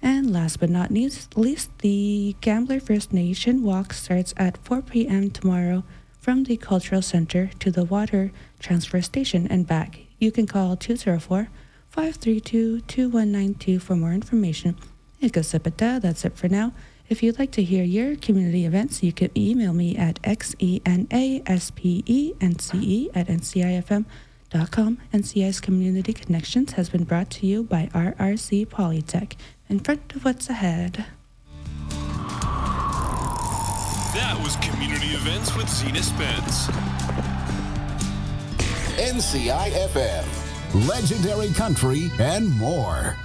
And last but not least, the Gambler First Nation Walk starts at 4 p.m. tomorrow from the Cultural Center to the Water Transfer Station and back. You can call 204-532-2192 for more information. Ikasipata, that's it for now. If you'd like to hear your community events, you can email me at xenaspence@ncifm.com. NCI's Community Connections has been brought to you by RRC Polytech, in front of what's ahead. That was Community Events with Zena Spence. NCIFM, legendary country and more.